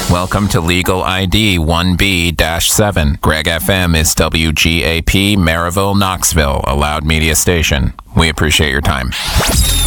Welcome to Legal ID 1B-7. Greg FM is WGAP, Maryville, Knoxville, a loud media station. We appreciate your time.